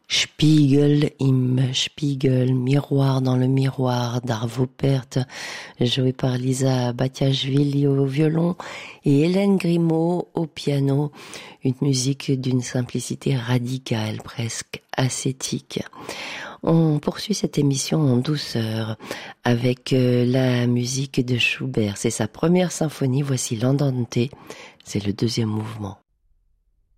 Spiegel im Spiegel, miroir dans le miroir d'Arvo Pärt, joué par Lisa Batiashvili au violon et Hélène Grimaud au piano. Une musique d'une simplicité radicale, presque ascétique. On poursuit cette émission en douceur avec la musique de Schubert. C'est sa première symphonie, voici l'Andante, c'est le deuxième mouvement.